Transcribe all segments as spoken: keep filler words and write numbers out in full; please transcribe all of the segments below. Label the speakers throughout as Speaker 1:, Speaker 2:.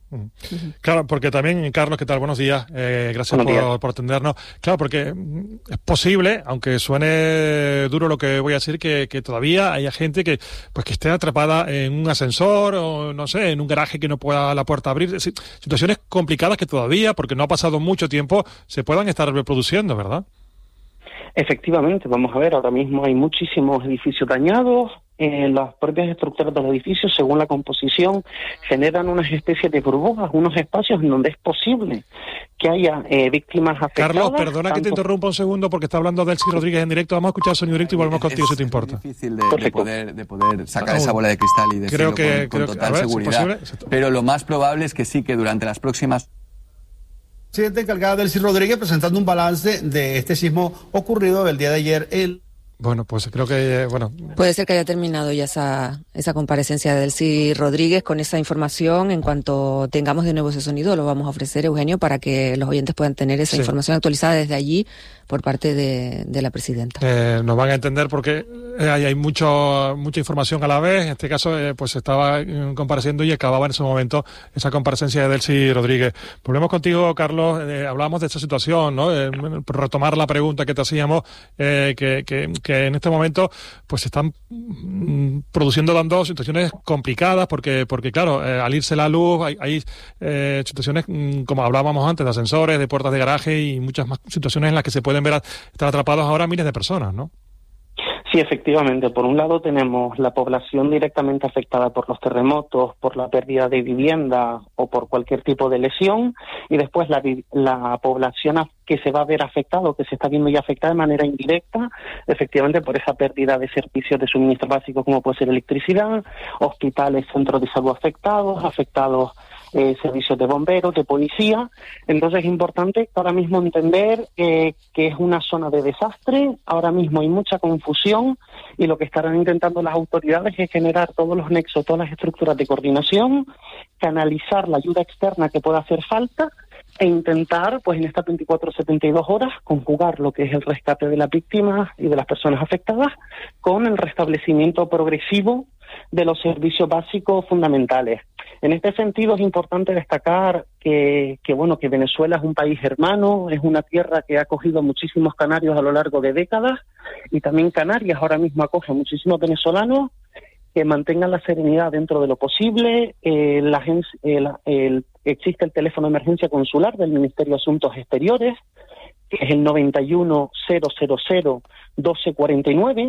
Speaker 1: Claro, porque también, Carlos, ¿qué tal? Buenos días. Eh, gracias
Speaker 2: Buenos
Speaker 1: por,
Speaker 2: días.
Speaker 1: por atendernos. Claro, porque es posible, aunque suene duro lo que voy a decir, que, que todavía haya gente que pues que esté atrapada en un ascensor o, no sé, en un garaje que no pueda la puerta abrir. Es decir, situaciones complicadas que todavía, porque no ha pasado mucho tiempo, se puedan estar reproduciendo, ¿verdad?
Speaker 2: Efectivamente, vamos a ver, ahora mismo hay muchísimos edificios dañados. Eh, las propias estructuras de los edificios, según la composición, generan unas especies de burbujas, unos espacios en donde es posible que haya eh, víctimas afectadas.
Speaker 1: Carlos, perdona tanto... que te interrumpa un segundo porque está hablando Delcy Rodríguez en directo. Vamos a escuchar sonido directo y volvemos contigo
Speaker 3: es,
Speaker 1: si te importa.
Speaker 3: Es difícil de, de, poder, de poder sacar esa bola de cristal y decirlo
Speaker 1: creo que,
Speaker 3: con, con
Speaker 1: creo
Speaker 3: total
Speaker 1: que, ver,
Speaker 3: seguridad, si pero lo más probable es que sí, que durante las próximas...
Speaker 4: Presidente encargada Delcy Rodríguez presentando un balance de este sismo ocurrido el día de ayer. El...
Speaker 1: Bueno, pues creo que, bueno...
Speaker 5: Puede ser que haya terminado ya esa, esa comparecencia de Delcy Rodríguez con esa información. En cuanto tengamos de nuevo ese sonido, lo vamos a ofrecer, Eugenio, para que los oyentes puedan tener esa sí. información actualizada desde allí por parte de, de la presidenta.
Speaker 1: Eh, nos van a entender porque hay, hay mucho, mucha información a la vez. En este caso, eh, pues estaba compareciendo y acababa en ese momento esa comparecencia de Delcy Rodríguez. Volvemos contigo, Carlos. Eh, hablábamos de esta situación, ¿no? Eh, por retomar la pregunta que te hacíamos, eh, que, que, que en este momento pues se están mm, produciendo dando situaciones complicadas porque, porque claro, eh, al irse la luz hay, hay eh, situaciones, mm, como hablábamos antes, de ascensores, de puertas de garaje y muchas más situaciones en las que se pueden ver a, estar atrapados ahora miles de personas, ¿no?
Speaker 2: Sí, efectivamente. Por un lado tenemos la población directamente afectada por los terremotos, por la pérdida de vivienda o por cualquier tipo de lesión, y después la, la población que se va a ver afectada o que se está viendo ya afectada de manera indirecta, efectivamente por esa pérdida de servicios de suministro básico como puede ser electricidad, hospitales, centros de salud afectados, afectados Eh, servicios de bomberos, de policía. Entonces es importante ahora mismo entender eh, que es una zona de desastre. Ahora mismo hay mucha confusión y lo que estarán intentando las autoridades es generar todos los nexos, todas las estructuras de coordinación, canalizar la ayuda externa que pueda hacer falta e intentar, pues en estas veinticuatro a setenta y dos horas, conjugar lo que es el rescate de las víctimas y de las personas afectadas con el restablecimiento progresivo de los servicios básicos fundamentales. En este sentido es importante destacar que, que bueno que Venezuela es un país hermano, es una tierra que ha acogido a muchísimos canarios a lo largo de décadas, y también Canarias ahora mismo acoge a muchísimos venezolanos. Que mantengan la serenidad dentro de lo posible. Eh, la, el, el, existe el teléfono de emergencia consular del Ministerio de Asuntos Exteriores, que es el noventa y uno cero cero cero doce cuarenta y nueve,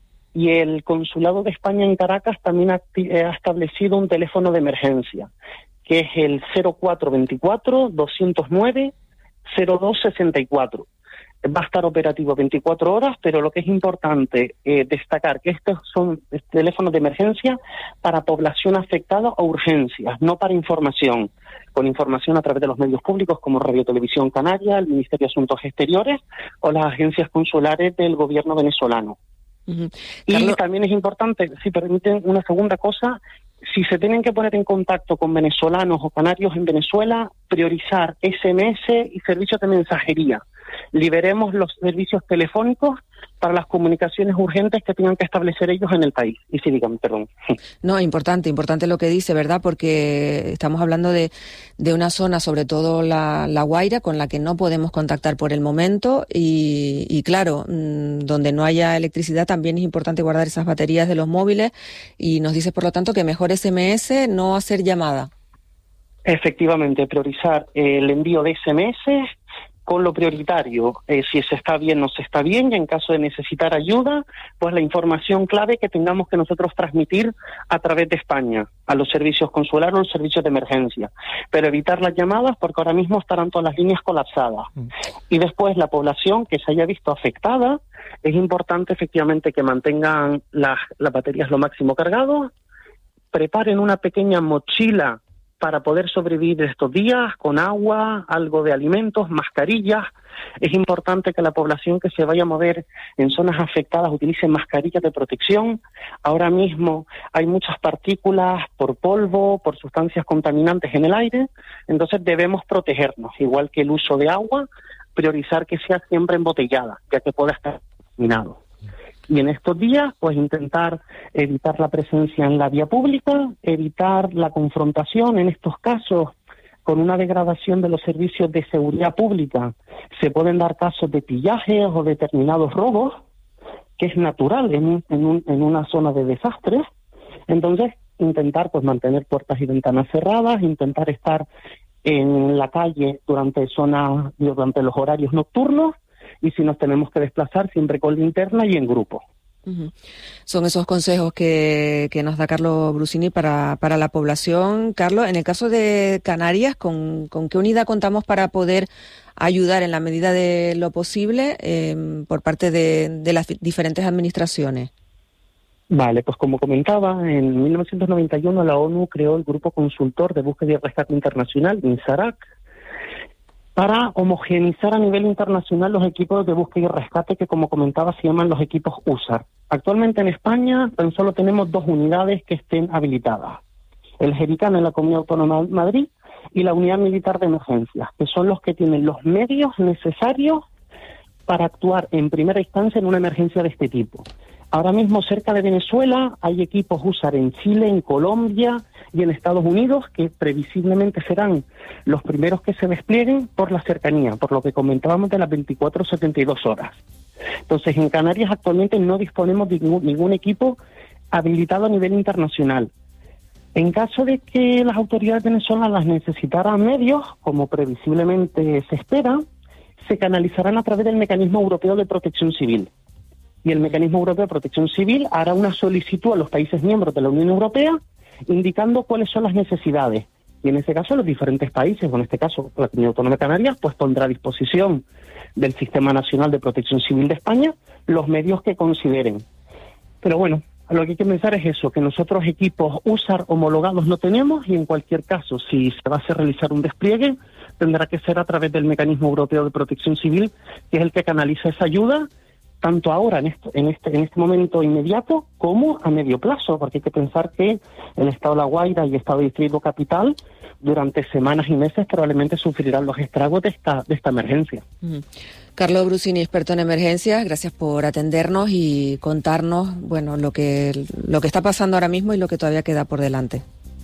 Speaker 2: y el Consulado de España en Caracas también ha, ha establecido un teléfono de emergencia, que es el cero cuatro veinticuatro doscientos nueve cero dos sesenta y cuatro. Va a estar operativo veinticuatro horas, pero lo que es importante eh, destacar que estos son teléfonos de emergencia para población afectada o urgencias, no para información, con información a través de los medios públicos como Radio Televisión Canaria, el Ministerio de Asuntos Exteriores o las agencias consulares del gobierno venezolano. Uh-huh. Y Carlos... también es importante, si permiten una segunda cosa, si se tienen que poner en contacto con venezolanos o canarios en Venezuela, priorizar ese eme ese y servicios de mensajería. Liberemos los servicios telefónicos para las comunicaciones urgentes que tengan que establecer ellos en el país. Y sí, dígame, perdón.
Speaker 5: No, importante, importante lo que dice, ¿verdad? Porque estamos hablando de, de una zona, sobre todo la, la Guaira, con la que no podemos contactar por el momento y, y claro, mmm, donde no haya electricidad también es importante guardar esas baterías de los móviles y nos dice, por lo tanto, que mejor ese eme ese, no hacer llamada.
Speaker 2: Efectivamente, priorizar el envío de ese eme ese con lo prioritario, eh, si se está bien, no se está bien, y en caso de necesitar ayuda, pues la información clave que tengamos que nosotros transmitir a través de España, a los servicios consulares o los servicios de emergencia, pero evitar las llamadas porque ahora mismo estarán todas las líneas colapsadas. Mm. Y después la población que se haya visto afectada, es importante efectivamente que mantengan las, las baterías lo máximo cargadas, preparen una pequeña mochila para poder sobrevivir estos días con agua, algo de alimentos, mascarillas. Es importante que la población que se vaya a mover en zonas afectadas utilice mascarillas de protección. Ahora mismo hay muchas partículas por polvo, por sustancias contaminantes en el aire, entonces debemos protegernos, igual que el uso de agua, priorizar que sea siempre embotellada, ya que pueda estar contaminado. Y en estos días, pues intentar evitar la presencia en la vía pública, evitar la confrontación en estos casos, con una degradación de los servicios de seguridad pública, se pueden dar casos de pillajes o determinados robos, que es natural en, un, en, un, en una zona de desastres. Entonces, intentar pues mantener puertas y ventanas cerradas, intentar estar en la calle durante zonas, durante los horarios nocturnos, y si nos tenemos que desplazar, siempre con linterna y en grupo.
Speaker 5: Uh-huh. Son esos consejos que, que nos da Carlos Brusini para, para la población. Carlos, en el caso de Canarias, ¿con, con qué unidad contamos para poder ayudar en la medida de lo posible eh, por parte de, de las diferentes administraciones?
Speaker 2: Vale, pues como comentaba, en mil novecientos noventa y uno la ONU creó el Grupo Consultor de Búsqueda y Rescate Internacional, INSARAC, para homogeneizar a nivel internacional los equipos de búsqueda y rescate que, como comentaba, se llaman los equipos U S A R. Actualmente en España tan solo tenemos dos unidades que estén habilitadas. El Jericano en la Comunidad Autónoma de Madrid y la Unidad Militar de Emergencias, que son los que tienen los medios necesarios para actuar en primera instancia en una emergencia de este tipo. Ahora mismo cerca de Venezuela hay equipos U S A R en Chile, en Colombia y en Estados Unidos, que previsiblemente serán los primeros que se desplieguen por la cercanía, por lo que comentábamos de las veinticuatro a setenta y dos horas. Entonces, en Canarias actualmente no disponemos de ningún, ningún equipo habilitado a nivel internacional. En caso de que las autoridades venezolanas necesitaran medios, como previsiblemente se espera, se canalizarán a través del Mecanismo Europeo de Protección Civil. Y el Mecanismo Europeo de Protección Civil hará una solicitud a los países miembros de la Unión Europea indicando cuáles son las necesidades. Y en este caso los diferentes países, o en este caso la Comunidad Autónoma de Canarias, pues pondrá a disposición del Sistema Nacional de Protección Civil de España los medios que consideren. Pero bueno, lo que hay que pensar es eso, que nosotros equipos U S A R homologados no tenemos, y en cualquier caso, si se va a hacer realizar un despliegue, tendrá que ser a través del Mecanismo Europeo de Protección Civil, que es el que canaliza esa ayuda, tanto ahora, en este, en este en este momento inmediato, como a medio plazo, porque hay que pensar que el Estado de La Guaira y el Estado de Distrito Capital, durante semanas y meses, probablemente sufrirán los estragos de esta, de esta emergencia.
Speaker 5: Uh-huh. Carlos Brusini, experto en emergencias, gracias por atendernos y contarnos, bueno, lo que, lo que está pasando ahora mismo y lo que todavía queda por delante.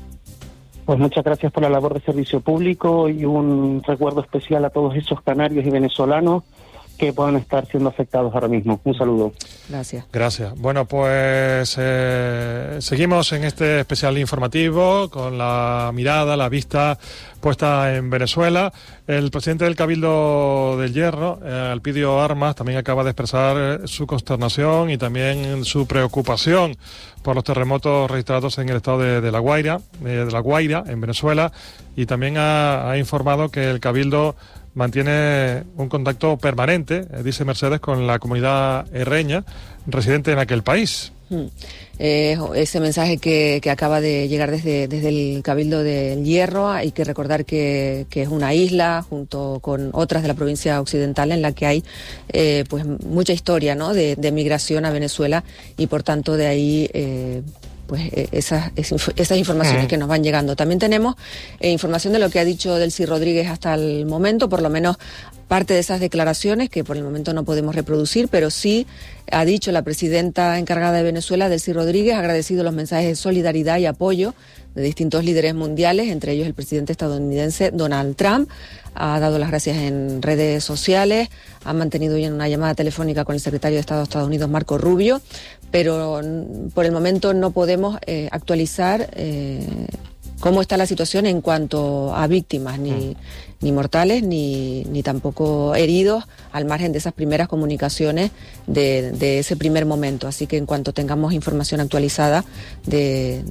Speaker 2: Pues muchas gracias por la labor de servicio público y un recuerdo especial a todos esos canarios y venezolanos que puedan estar siendo afectados ahora mismo. Un saludo.
Speaker 5: Gracias.
Speaker 1: Gracias. Bueno, pues eh, seguimos en este especial informativo con la mirada, la vista puesta en Venezuela. El presidente del Cabildo del Hierro, eh, Alpidio Armas, también acaba de expresar eh, su consternación y también su preocupación por los terremotos registrados en el estado de, de La Guaira, eh, de La Guaira, en Venezuela, y también ha, ha informado que el Cabildo mantiene un contacto permanente, eh, dice Mercedes, con la comunidad herreña residente en aquel país.
Speaker 5: Hmm. Eh, ese mensaje que, que acaba de llegar desde, desde el Cabildo del Hierro, hay que recordar que, que es una isla junto con otras de la provincia occidental en la que hay eh, pues mucha historia, ¿no?, de, de migración a Venezuela, y por tanto de ahí eh, pues esas, esas informaciones que nos van llegando. También tenemos eh, información de lo que ha dicho Delcy Rodríguez hasta el momento, por lo menos parte de esas declaraciones que por el momento no podemos reproducir, pero sí ha dicho la presidenta encargada de Venezuela, Delcy Rodríguez, ha agradecido los mensajes de solidaridad y apoyo de distintos líderes mundiales, entre ellos el presidente estadounidense Donald Trump. Ha dado las gracias en redes sociales, ha mantenido hoy una llamada telefónica con el secretario de Estado de Estados Unidos, Marco Rubio, pero por el momento no podemos eh, actualizar eh, cómo está la situación en cuanto a víctimas, ni, mm. ni mortales, ni, ni tampoco heridos, al margen de esas primeras comunicaciones de, de ese primer momento. Así que en cuanto tengamos información actualizada de,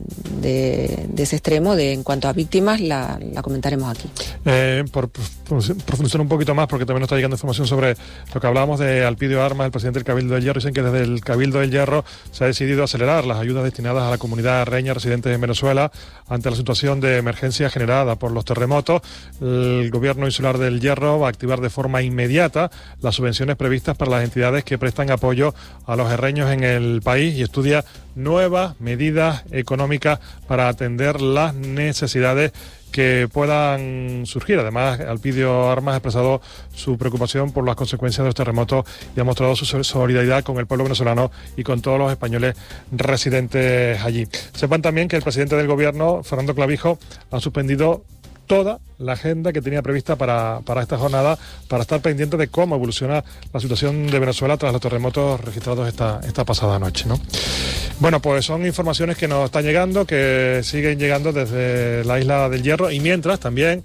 Speaker 5: de, de ese extremo, de en cuanto a víctimas, la, la comentaremos aquí.
Speaker 1: Eh, por, por profundizar un poquito más, porque también nos está llegando información sobre lo que hablábamos de Alpidio Armas, el presidente del Cabildo del Hierro. Dicen que desde el Cabildo del Hierro se ha decidido acelerar las ayudas destinadas a la comunidad herreña residente en Venezuela ante la situación de emergencia generada por los terremotos. El gobierno insular del Hierro va a activar de forma inmediata las subvenciones previstas para las entidades que prestan apoyo a los herreños en el país y estudia nuevas medidas económicas para atender las necesidades que puedan surgir. Además, Alpidio Armas ha expresado su preocupación por las consecuencias de los terremotos y ha mostrado su solidaridad con el pueblo venezolano y con todos los españoles residentes allí. Sepan también que el presidente del gobierno, Fernando Clavijo, ha suspendido toda la agenda que tenía prevista para, para esta jornada, para estar pendiente de cómo evoluciona la situación de Venezuela tras los terremotos registrados esta, esta pasada noche, ¿no? Bueno, pues son informaciones que nos están llegando, que siguen llegando desde la isla del Hierro, y mientras también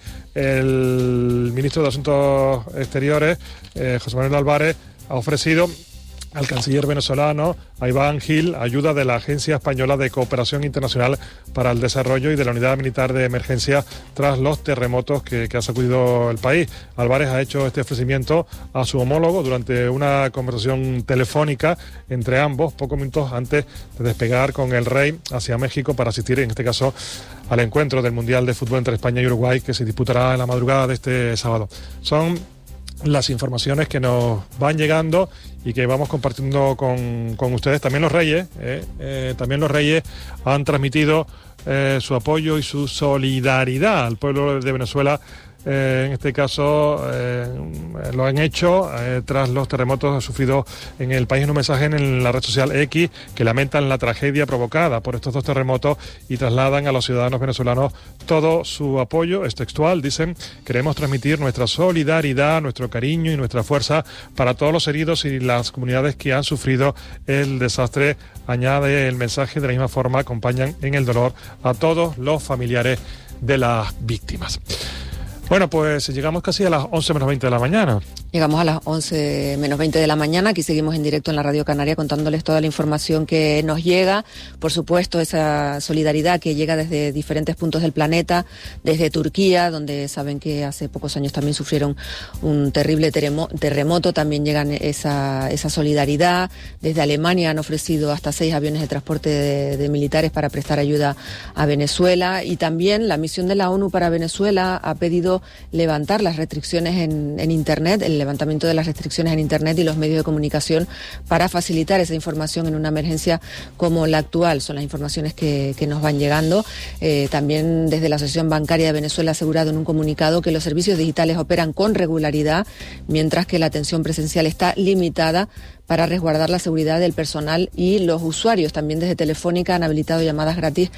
Speaker 1: el ministro de Asuntos Exteriores, eh, José Manuel Álvarez, ha ofrecido al canciller venezolano, a Iván Gil, ayuda de la Agencia Española de Cooperación Internacional para el Desarrollo y de la Unidad Militar de Emergencia tras los terremotos que, que ha sacudido el país. Álvarez ha hecho este ofrecimiento a su homólogo durante una conversación telefónica entre ambos, pocos minutos antes de despegar con el rey hacia México para asistir, en este caso, al encuentro del Mundial de Fútbol entre España y Uruguay, que se disputará en la madrugada de este sábado. Son las informaciones que nos van llegando y que vamos compartiendo con, con ustedes. También los Reyes, eh, eh, también los Reyes han transmitido eh, su apoyo y su solidaridad al pueblo de Venezuela. Eh, en este caso eh, lo han hecho eh, tras los terremotos sufridos en el país, en un mensaje en la red social X, que lamentan la tragedia provocada por estos dos terremotos y trasladan a los ciudadanos venezolanos todo su apoyo. Es textual, dicen: queremos transmitir nuestra solidaridad, nuestro cariño y nuestra fuerza para todos los heridos y las comunidades que han sufrido el desastre. Añade el mensaje: de la misma forma acompañan en el dolor a todos los familiares de las víctimas. Bueno, pues llegamos casi a las once menos veinte de la mañana.
Speaker 5: Llegamos a las once menos veinte de la mañana. Aquí seguimos en directo en la Radio Canaria contándoles toda la información que nos llega. Por supuesto, esa solidaridad que llega desde diferentes puntos del planeta, desde Turquía, donde saben que hace pocos años también sufrieron un terrible terremoto. También llegan esa, esa solidaridad. Desde Alemania han ofrecido hasta seis aviones de transporte de, de militares para prestar ayuda a Venezuela. Y también la misión de la ONU para Venezuela ha pedido levantar las restricciones en, en Internet, el levantamiento de las restricciones en Internet y los medios de comunicación para facilitar esa información en una emergencia como la actual. Son las informaciones que, que nos van llegando. Eh, también desde la Asociación Bancaria de Venezuela ha asegurado en un comunicado que los servicios digitales operan con regularidad, mientras que la atención presencial está limitada para resguardar la seguridad del personal y los usuarios. También desde Telefónica han habilitado llamadas gratis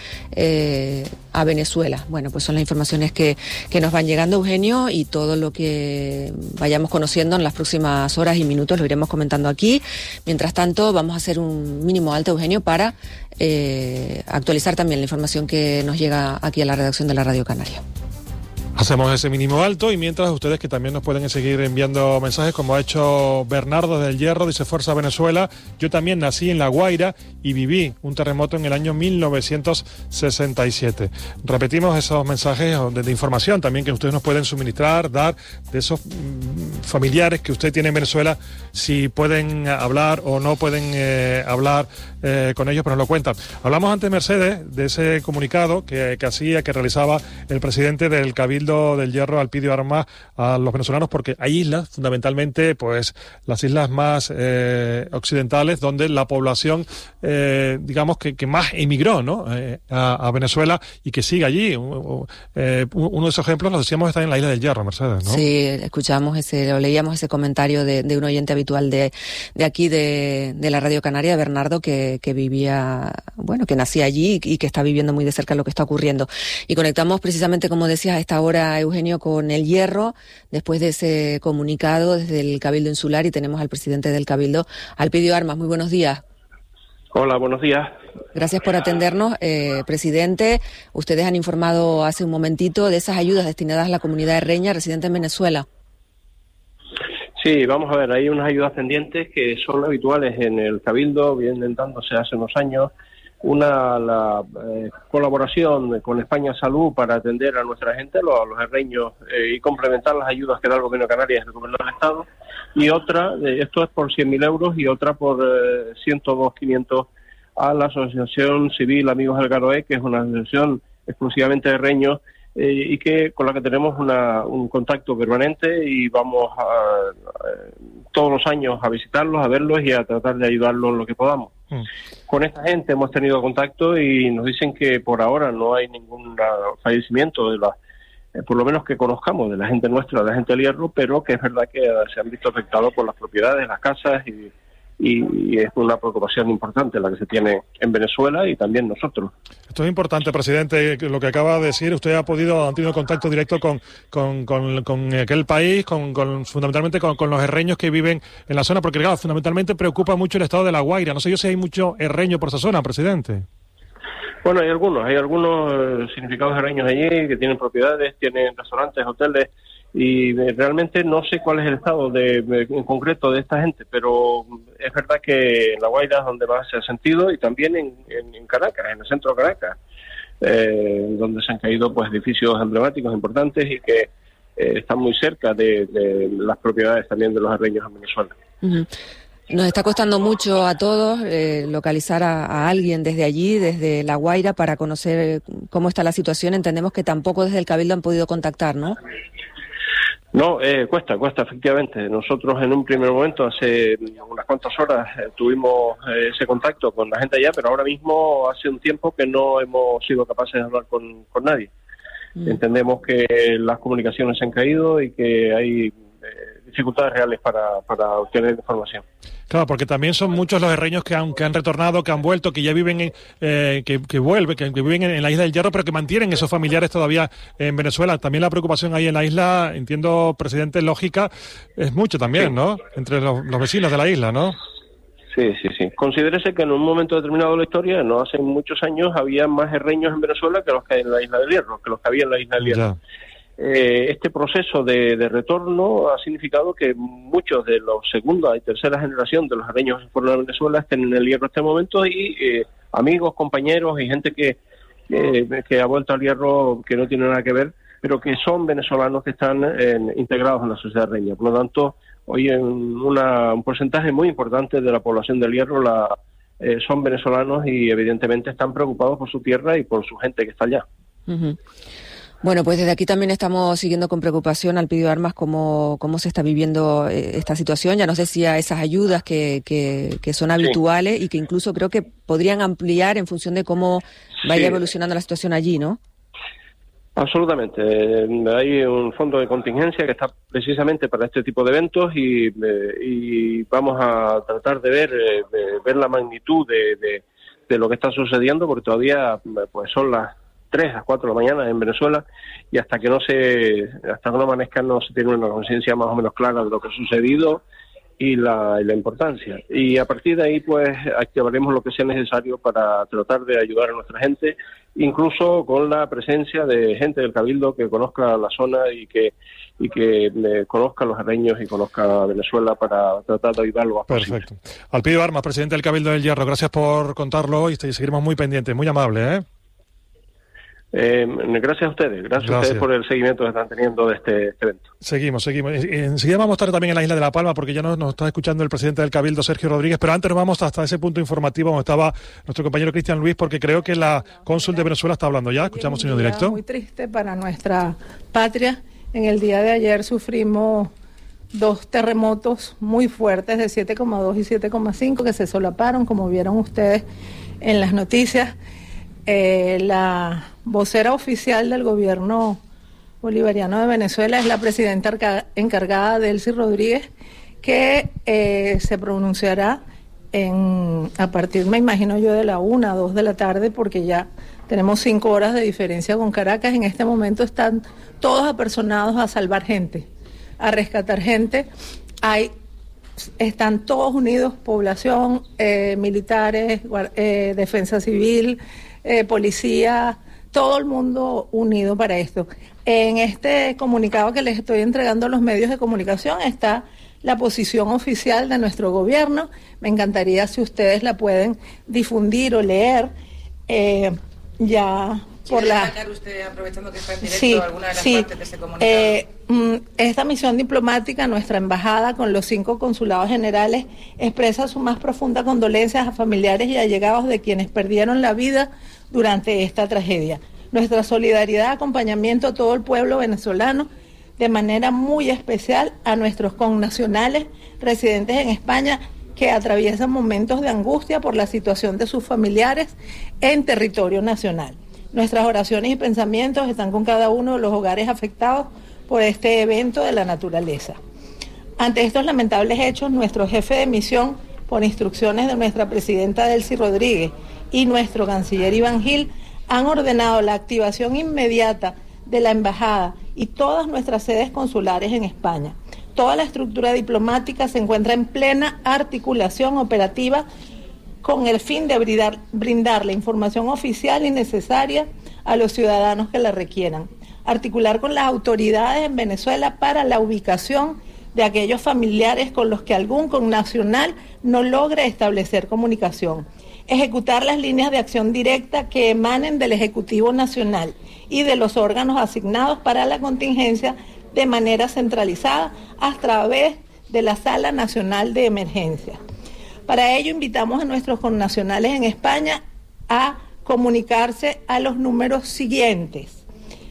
Speaker 5: eh, a Venezuela. Bueno, pues son las informaciones que, que nos van llegando, Eugenio, y todo lo que vayamos conociendo en las próximas horas y minutos lo iremos comentando aquí. Mientras tanto, vamos a hacer un mínimo alto, Eugenio, para eh, actualizar también la información que nos llega aquí a la redacción de la Radio Canaria.
Speaker 1: Hacemos ese mínimo alto, y mientras ustedes, que también nos pueden seguir enviando mensajes, como ha hecho Bernardo del Hierro, dice: Fuerza Venezuela, yo también nací en La Guaira y viví un terremoto en el año mil novecientos sesenta y siete. Repetimos esos mensajes de, de información también que ustedes nos pueden suministrar, dar de esos mmm, familiares que usted tiene en Venezuela, si pueden hablar o no pueden eh, hablar eh, con ellos, pero nos lo cuentan. Hablamos antes, Mercedes, de ese comunicado que, que hacía, que realizaba el presidente del Cabildo del Hierro, Alpidio Armas, a los venezolanos, porque hay islas, fundamentalmente, pues las islas más eh, occidentales, donde la población, eh, digamos, que, que más emigró, ¿no? Eh, a, a Venezuela, y que sigue allí. Eh, uno de esos ejemplos, lo decíamos, está en la isla del Hierro, Mercedes, ¿no?
Speaker 5: Sí, escuchamos ese, o leíamos ese comentario de, de un oyente habitual de, de aquí, de, de la Radio Canaria, Bernardo, que, que vivía, bueno, que nacía allí y que está viviendo muy de cerca lo que está ocurriendo. Y conectamos precisamente, como decías, a esta hora, Eugenio, con el Hierro, después de ese comunicado desde el Cabildo Insular, y tenemos al presidente del Cabildo, Alpidio Armas. Muy buenos días.
Speaker 6: Hola, buenos días.
Speaker 5: Gracias por atendernos, eh, presidente. Ustedes han informado hace un momentito de esas ayudas destinadas a la comunidad de Reña, residente en Venezuela.
Speaker 6: Sí, vamos a ver, hay unas ayudas pendientes que son habituales en el Cabildo, vienen dándose hace unos años. Una, la eh, colaboración con España Salud para atender a nuestra gente, los, los herreños, eh, y complementar las ayudas que da el Gobierno de Canarias y el Gobierno del Estado. Y otra, eh, esto es por cien mil euros, y otra por eh, ciento dos mil quinientos a la Asociación Civil Amigos del Garoé, que es una asociación exclusivamente de herreños, eh, y que con la que tenemos una, un contacto permanente, y vamos a, a, todos los años a visitarlos, a verlos y a tratar de ayudarlos en lo que podamos. Mm. Con esta gente hemos tenido contacto y nos dicen que por ahora no hay ningún fallecimiento, de la, eh, por lo menos que conozcamos, de la gente nuestra, de la gente del Hierro, pero que es verdad que se han visto afectados por las propiedades, las casas y, y, y es una preocupación importante la que se tiene en Venezuela y también nosotros.
Speaker 1: Esto es importante, presidente, lo que acaba de decir. Usted ha podido, ha tenido contacto directo con, con, con, con aquel país, con, con fundamentalmente con, con los herreños que viven en la zona, porque claro, fundamentalmente preocupa mucho el estado de La Guaira. No sé yo si hay mucho herreño por esa zona, presidente.
Speaker 6: Bueno, hay algunos, hay algunos eh, significados herreños allí que tienen propiedades, tienen restaurantes, hoteles, y eh, realmente no sé cuál es el estado de, de, en concreto de esta gente, pero es verdad que en La Guaira es donde más se ha sentido, y también en, en, en Caracas, en el centro de Caracas, eh, donde se han caído pues edificios emblemáticos importantes y que eh, están muy cerca de, de las propiedades también de los herreños en Venezuela.
Speaker 5: Uh-huh. Nos está costando mucho a todos eh, localizar a, a alguien desde allí, desde La Guaira, para conocer cómo está la situación. Entendemos que tampoco desde el Cabildo han podido contactar, ¿no?
Speaker 6: No, eh, cuesta, cuesta, efectivamente. Nosotros en un primer momento, hace unas cuantas horas, eh, tuvimos eh, ese contacto con la gente allá, pero ahora mismo hace un tiempo que no hemos sido capaces de hablar con, con nadie. Mm. Entendemos que las comunicaciones se han caído y que hay eh, dificultades reales para, para obtener información.
Speaker 1: Claro, porque también son muchos los herreños que han, que han retornado, que han vuelto, que ya viven, en, eh, que, que vuelven, que, que viven en, en la isla del Hierro, pero que mantienen esos familiares todavía en Venezuela. También la preocupación ahí en la isla, entiendo, presidente, lógica, es mucho también, sí, ¿no? Entre los, los vecinos de la isla, ¿no?
Speaker 6: Sí, sí, sí. Considérese que en un momento determinado de la historia, no hace muchos años, había más herreños en Venezuela que los que hay en la isla del Hierro, que los que había en la isla del Hierro. Ya. Eh, este proceso de, de retorno ha significado que muchos de los segunda y tercera generación de los herreños que fueron a Venezuela estén en el Hierro en este momento, y eh, amigos, compañeros y gente que, eh, que ha vuelto al Hierro que no tiene nada que ver, pero que son venezolanos que están en, integrados en la sociedad herreña. Por lo tanto, hoy en una, un porcentaje muy importante de la población del Hierro la, eh, son venezolanos y evidentemente están preocupados por su tierra y por su gente que está allá.
Speaker 5: Uh-huh. Bueno, pues desde aquí también estamos siguiendo con preocupación al Alpidio Armas cómo, cómo se está viviendo eh, esta situación. Ya nos decía esas ayudas que, que, que son habituales, sí, y que incluso creo que podrían ampliar en función de cómo vaya, sí, evolucionando la situación allí, ¿no?
Speaker 6: Absolutamente. Hay un fondo de contingencia que está precisamente para este tipo de eventos y, eh, y vamos a tratar de ver, eh, de ver la magnitud de, de, de lo que está sucediendo, porque todavía pues son las tres a cuatro de la mañana en Venezuela, y hasta que no se hasta que no amanezca no se tiene una conciencia más o menos clara de lo que ha sucedido y la, y la importancia. Y a partir de ahí pues activaremos lo que sea necesario para tratar de ayudar a nuestra gente, incluso con la presencia de gente del Cabildo que conozca la zona y que y que eh, conozca los herreños y conozca Venezuela para tratar de ayudarlo.
Speaker 1: Perfecto. Alpidio Armas, presidente del Cabildo del Hierro, gracias por contarlo hoy, y seguiremos muy pendientes, muy amable, ¿eh?
Speaker 6: Eh, gracias a ustedes, gracias, gracias a ustedes por el seguimiento que están teniendo de este, este evento.
Speaker 1: Seguimos, seguimos. Enseguida vamos a estar también en la isla de La Palma, porque ya nos, nos está escuchando el presidente del Cabildo, Sergio Rodríguez, pero antes nos vamos hasta ese punto informativo donde estaba nuestro compañero Cristian Luis, porque creo que la cónsul de Venezuela está hablando ya. Escuchamos en directo.
Speaker 7: Muy triste para nuestra patria. En el día de ayer sufrimos dos terremotos muy fuertes de siete coma dos y siete coma cinco que se solaparon, como vieron ustedes en las noticias. Eh, la vocera oficial del gobierno bolivariano de Venezuela es la presidenta encargada, Delcy Rodríguez, que eh, se pronunciará en, a partir, me imagino yo, de la una, dos de la tarde, porque ya tenemos cinco horas de diferencia con Caracas. En este momento están todos apersonados a salvar gente, a rescatar gente. Hay, están todos unidos, población, eh, militares, eh, defensa civil, Eh, policía, todo el mundo unido para esto. En este comunicado que les estoy entregando a los medios de comunicación está la posición oficial de nuestro gobierno. Me encantaría si ustedes la pueden difundir o leer. Eh, ya por la...
Speaker 8: destacar usted, aprovechando que está en directo,
Speaker 7: sí,
Speaker 8: alguna de las
Speaker 7: sí.
Speaker 8: partes de ese comunicado?
Speaker 7: Eh, esta misión diplomática, nuestra embajada con los cinco consulados generales, expresa su más profunda condolencias a familiares y allegados de quienes perdieron la vida durante esta tragedia. Nuestra solidaridad, acompañamiento a todo el pueblo venezolano, de manera muy especial a nuestros connacionales residentes en España que atraviesan momentos de angustia por la situación de sus familiares en territorio nacional. Nuestras oraciones y pensamientos están con cada uno de los hogares afectados por este evento de la naturaleza. Ante estos lamentables hechos, nuestro jefe de misión por instrucciones de nuestra presidenta Delcy Rodríguez y nuestro canciller Iván Gil, han ordenado la activación inmediata de la embajada y todas nuestras sedes consulares en España. Toda la estructura diplomática se encuentra en plena articulación operativa con el fin de brindar, brindar la información oficial y necesaria a los ciudadanos que la requieran. Articular con las autoridades en Venezuela para la ubicación de aquellos familiares con los que algún connacional no logre establecer comunicación. Ejecutar las líneas de acción directa que emanen del Ejecutivo Nacional y de los órganos asignados para la contingencia de manera centralizada a través de la Sala Nacional de Emergencia. Para ello invitamos a nuestros connacionales en España a comunicarse a los números siguientes.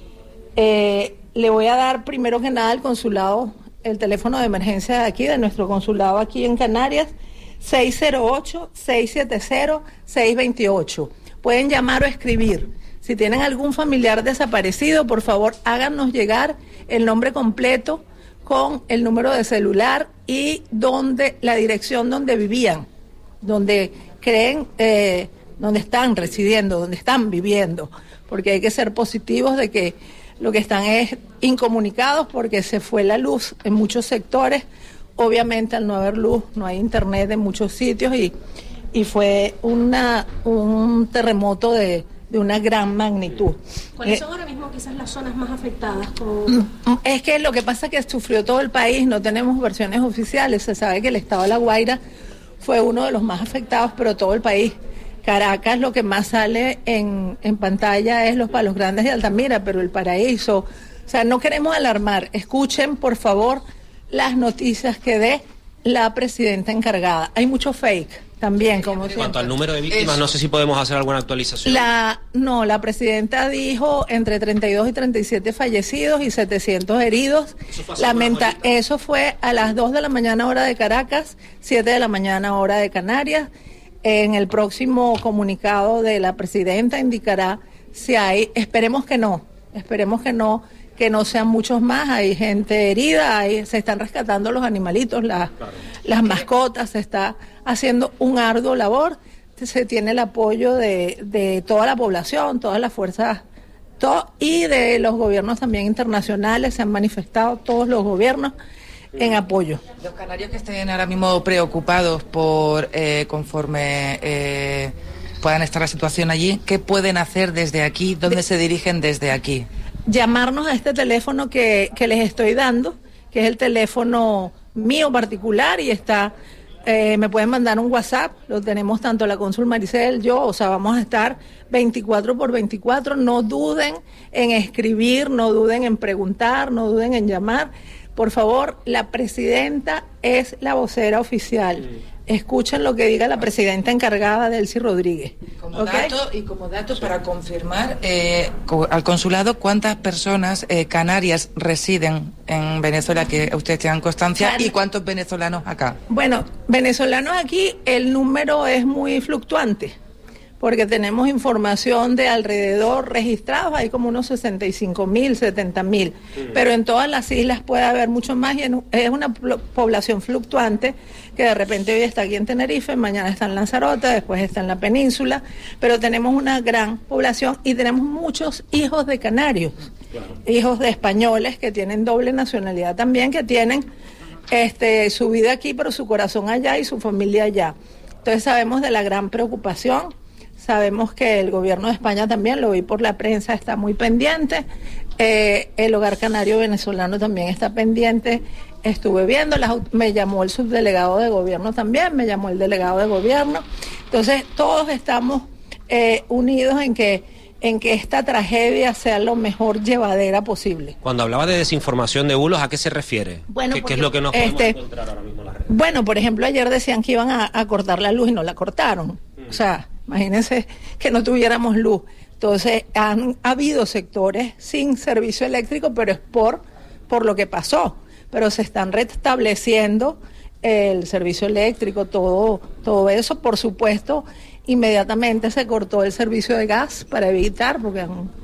Speaker 7: Eh, le voy a dar primero que nada al consulado, el teléfono de emergencia de aquí, de nuestro consulado aquí en Canarias, seis cero ocho, seis siete cero, seis dos ocho. Pueden llamar o escribir. Si tienen algún familiar desaparecido, por favor, háganos llegar el nombre completo con el número de celular y donde, la dirección donde vivían, donde creen, eh, donde están residiendo, donde están viviendo, porque hay que ser positivos de que lo que están es incomunicados porque se fue la luz en muchos sectores. Obviamente al no haber luz no hay internet en muchos sitios y, y fue una, un terremoto de, de una gran magnitud.
Speaker 9: ¿Cuáles
Speaker 7: eh,
Speaker 9: son ahora mismo quizás las zonas más afectadas? Con...
Speaker 7: Es que lo que pasa es que sufrió todo el país, no tenemos versiones oficiales, se sabe que el estado de La Guaira fue uno de los más afectados, pero todo el país. Caracas, lo que más sale en, en pantalla es los Palos Grandes de Altamira, pero el Paraíso, o sea, no queremos alarmar, escuchen por favor las noticias que dé la presidenta encargada. Hay mucho fake también, como
Speaker 10: en cuanto al número de víctimas, es, no sé si podemos hacer alguna actualización.
Speaker 7: La, no, la presidenta dijo entre treinta y dos y treinta y siete fallecidos y setecientos heridos. Eso fue, Lamenta, eso fue a las dos de la mañana hora de Caracas, siete de la mañana hora de Canarias. En el próximo comunicado de la presidenta indicará si hay, esperemos que no, esperemos que no, que no sean muchos más, hay gente herida, hay, se están rescatando los animalitos, las, claro. las mascotas, se está haciendo un arduo labor, se tiene el apoyo de, de toda la población, todas las fuerzas, todo, y de los gobiernos también internacionales, se han manifestado todos los gobiernos en apoyo.
Speaker 8: Los canarios que estén ahora mismo preocupados por eh, conforme eh, puedan estar la situación allí, ¿qué pueden hacer desde aquí? ¿Dónde de, se dirigen desde aquí?
Speaker 7: Llamarnos a este teléfono que, que les estoy dando, que es el teléfono mío particular y está, eh, me pueden mandar un WhatsApp, lo tenemos tanto la cónsul Maricel, yo, o sea, vamos a estar veinticuatro por veinticuatro, no duden en escribir, no duden en preguntar, no duden en llamar. Por favor, la presidenta es la vocera oficial. Escuchen lo que diga la presidenta encargada, Delcy Rodríguez.
Speaker 8: Como ¿okay? dato, y como dato para confirmar, eh, al consulado, ¿cuántas personas eh, canarias residen en Venezuela que ustedes tengan constancia Can... y cuántos venezolanos acá?
Speaker 7: Bueno, venezolanos aquí, el número es muy fluctuante, porque tenemos información de alrededor registrados, hay como unos sesenta y cinco mil, setenta mil, uh-huh. pero en todas las islas puede haber mucho más y es una población fluctuante que de repente hoy está aquí en Tenerife, mañana está en Lanzarote, después está en la península, pero tenemos una gran población y tenemos muchos hijos de canarios, claro. hijos de españoles que tienen doble nacionalidad también, que tienen este, su vida aquí, pero su corazón allá y su familia allá. Entonces sabemos de la gran preocupación. Sabemos que el gobierno de España también, lo vi por la prensa, está muy pendiente. Eh, el Hogar Canario Venezolano también está pendiente. Estuve viendo, las, me llamó el subdelegado de gobierno también, me llamó el delegado de gobierno. Entonces, todos estamos eh, unidos en que, en que esta tragedia sea lo mejor llevadera posible.
Speaker 10: Cuando hablaba de desinformación de bulos, ¿a qué se refiere?
Speaker 7: Bueno,
Speaker 10: ¿Qué,
Speaker 7: porque,
Speaker 10: ¿Qué es lo que nos podemos
Speaker 7: este,
Speaker 10: encontrar ahora mismo en las redes?
Speaker 7: Bueno, por ejemplo, ayer decían que iban a, a cortar la luz y no la cortaron. Mm. O sea, imagínense que no tuviéramos luz. Entonces, han habido sectores sin servicio eléctrico, pero es por, por lo que pasó. Pero se están restableciendo el servicio eléctrico, todo, todo eso. Por supuesto, inmediatamente se cortó el servicio de gas para evitar, porque han,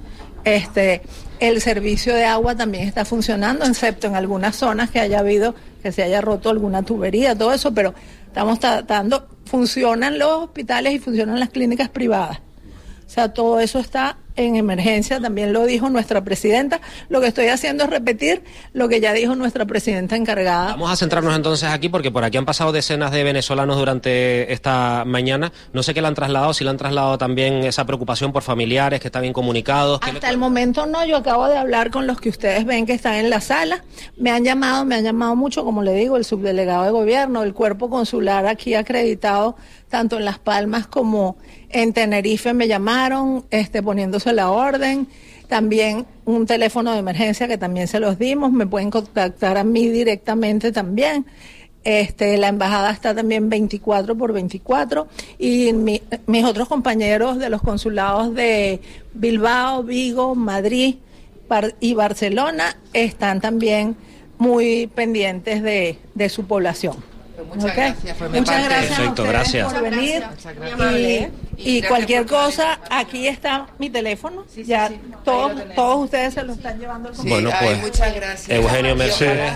Speaker 7: Este, el servicio de agua también está funcionando, excepto en algunas zonas que haya habido, que se haya roto alguna tubería, todo eso, pero estamos tratando, funcionan los hospitales y funcionan las clínicas privadas. O sea, todo eso está en emergencia, también lo dijo nuestra presidenta. Lo que estoy haciendo es repetir lo que ya dijo nuestra presidenta encargada.
Speaker 10: Vamos a centrarnos entonces aquí, porque por aquí han pasado decenas de venezolanos durante esta mañana. No sé qué le han trasladado, si le han trasladado también esa preocupación por familiares que están bien comunicados.
Speaker 7: Hasta el momento no, yo acabo de hablar con los que ustedes ven que están en la sala. Me han llamado, me han llamado mucho, como le digo, el subdelegado de gobierno, el cuerpo consular aquí acreditado, tanto en Las Palmas como en Tenerife me llamaron, este, poniéndose la orden. También un teléfono de emergencia que también se los dimos, me pueden contactar a mí directamente también. Este, la embajada está también veinticuatro por veinticuatro y mi, mis otros compañeros de los consulados de Bilbao, Vigo, Madrid y Barcelona están también muy pendientes de, de su población.
Speaker 8: Muchas
Speaker 7: okay.
Speaker 8: gracias. Fue
Speaker 7: Muchas
Speaker 8: parte.
Speaker 7: gracias
Speaker 10: Perfecto,
Speaker 7: a ustedes
Speaker 10: gracias.
Speaker 7: por venir.
Speaker 8: Muchas gracias.
Speaker 7: Y, y, y cualquier cosa, aquí está mi teléfono. Sí, sí, ya sí, todos, todos ustedes se lo están llevando al
Speaker 8: Sí,
Speaker 10: bueno, pues,
Speaker 8: ay, muchas gracias.
Speaker 10: Eugenio Mercedes,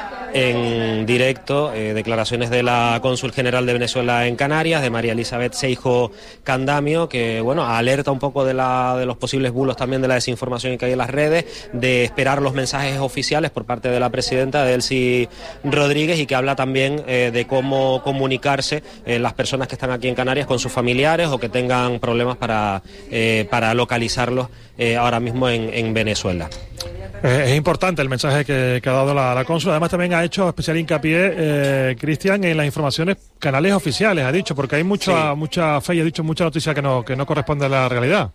Speaker 10: en directo, eh, declaraciones de la cónsul general de Venezuela en Canarias, de María Elizabeth Seijo Candamio, que bueno, alerta un poco de, la, de los posibles bulos también de la desinformación que hay en las redes, de esperar los mensajes oficiales por parte de la presidenta Delcy Rodríguez, y que habla también eh, de cómo comunicarse eh, las personas que están aquí en Canarias con sus familiares o que tengan problemas para, eh, para localizarlos eh, ahora mismo en, en Venezuela.
Speaker 1: Eh, es importante el mensaje que, que ha dado la, la cónsul. Además también ha hecho especial hincapié, eh, Cristian, en las informaciones, canales oficiales, ha dicho, porque hay mucha, sí. mucha fe y ha dicho mucha noticia que no, que no corresponde a la realidad.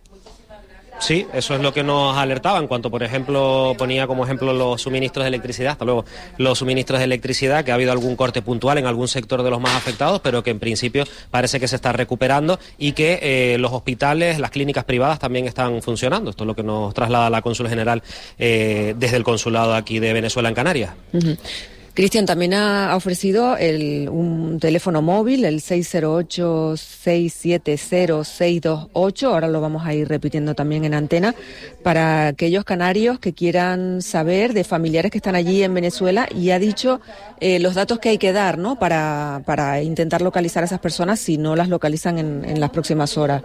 Speaker 10: Sí, eso es lo que nos alertaba en cuanto, por ejemplo, ponía como ejemplo los suministros de electricidad, hasta luego, los suministros de electricidad, que ha habido algún corte puntual en algún sector de los más afectados, pero que en principio parece que se está recuperando y que eh, los hospitales, las clínicas privadas también están funcionando. Esto es lo que nos traslada la cónsul general eh, desde el consulado aquí de Venezuela en Canarias.
Speaker 5: Uh-huh. Cristian también ha ofrecido el, un teléfono móvil, el seis cero ocho, seis siete cero, seis dos ocho, ahora lo vamos a ir repitiendo también en antena, para aquellos canarios que quieran saber de familiares que están allí en Venezuela, y ha dicho eh, los datos que hay que dar, ¿no?, para, para intentar localizar a esas personas si no las localizan en, en las próximas horas.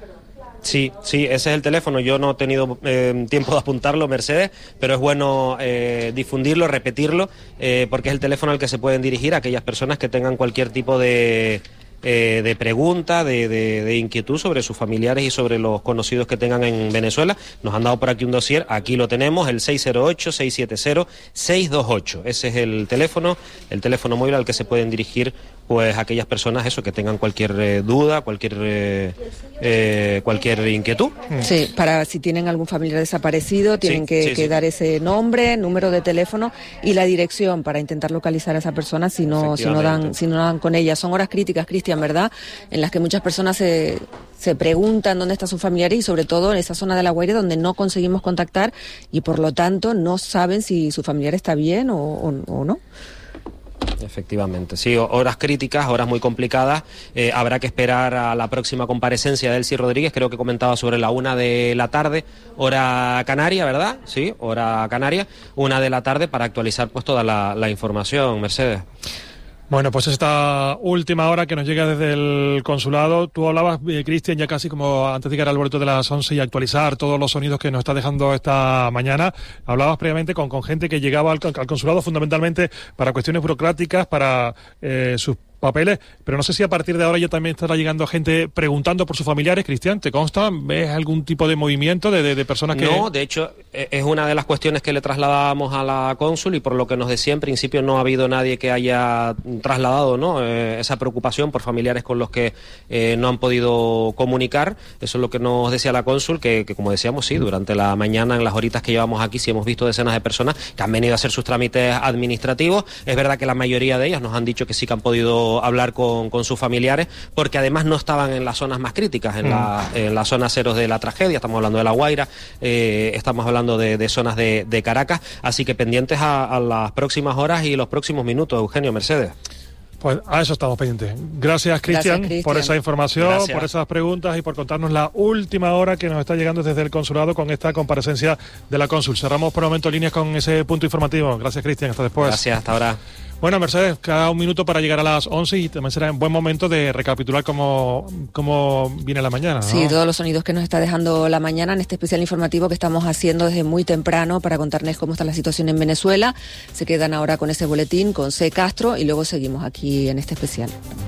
Speaker 10: Sí, sí, ese es el teléfono. Yo no he tenido eh, tiempo de apuntarlo, Mercedes, pero es bueno eh, difundirlo, repetirlo, eh, porque es el teléfono al que se pueden dirigir a aquellas personas que tengan cualquier tipo de... Eh, de pregunta, de, de, de inquietud sobre sus familiares y sobre los conocidos que tengan en Venezuela. Nos han dado por aquí un dossier, aquí lo tenemos, el seis cero ocho, seis siete cero, seis dos ocho. Ese es el teléfono, el teléfono móvil al que se pueden dirigir pues aquellas personas eso que tengan cualquier eh, duda, cualquier eh, eh, cualquier inquietud.
Speaker 5: Sí, para si tienen algún familiar desaparecido, tienen sí, que, sí, que sí. dar ese nombre, número de teléfono y la dirección para intentar localizar a esa persona si no, si no dan, si no dan con ella. Son horas críticas, Cristian, ¿verdad?, en las que muchas personas se, se preguntan dónde está su familiar, y sobre todo en esa zona de La Guaira donde no conseguimos contactar y por lo tanto no saben si su familiar está bien o, o, o no.
Speaker 10: Efectivamente, sí, horas críticas, horas muy complicadas. Eh, habrá que esperar a la próxima comparecencia de Delcy Rodríguez, creo que comentaba sobre la una de la tarde, hora canaria, ¿verdad? Sí, hora canaria, una de la tarde, para actualizar pues toda la, la información, Mercedes.
Speaker 1: Bueno, pues esta última hora que nos llega desde el consulado, tú hablabas, eh, Cristian, ya casi como antes de llegar al boleto de las once y actualizar todos los sonidos que nos está dejando esta mañana, hablabas previamente con, con gente que llegaba al, al consulado fundamentalmente para cuestiones burocráticas, para eh, sus papeles, pero no sé si a partir de ahora ya también estará llegando gente preguntando por sus familiares. Cristian, ¿te consta? ¿Ves algún tipo de movimiento de, de, de personas que...?
Speaker 10: No, de hecho, es una de las cuestiones que le trasladábamos a la cónsul, y por lo que nos decía, en principio no ha habido nadie que haya trasladado, ¿no?, eh, esa preocupación por familiares con los que eh, no han podido comunicar. Eso es lo que nos decía la cónsul, que, que como decíamos, sí, durante la mañana, en las horitas que llevamos aquí, sí hemos visto decenas de personas que han venido a hacer sus trámites administrativos. Es verdad que la mayoría de ellas nos han dicho que sí que han podido hablar con, con sus familiares, porque además no estaban en las zonas más críticas, en, mm. la, en las zonas ceros de la tragedia. Estamos hablando de La Guaira, eh, estamos hablando de, de zonas de, de Caracas, así que pendientes a, a las próximas horas y los próximos minutos, Eugenio, Mercedes.
Speaker 1: Pues a eso estamos pendientes. Gracias, Cristian, por esa información, Gracias. por esas preguntas y por contarnos la última hora que nos está llegando desde el consulado con esta comparecencia de la cónsul. Cerramos por el momento líneas con ese punto informativo. Gracias, Cristian. Hasta después.
Speaker 10: Gracias, hasta ahora.
Speaker 1: Bueno, Mercedes, queda un minuto para llegar a las once y también será un buen momento de recapitular cómo, cómo viene la mañana, ¿no?
Speaker 5: Sí, todos los sonidos que nos está dejando la mañana en este especial informativo que estamos haciendo desde muy temprano para contarles cómo está la situación en Venezuela. Se quedan ahora con ese boletín, con C. Castro, y luego seguimos aquí en este especial.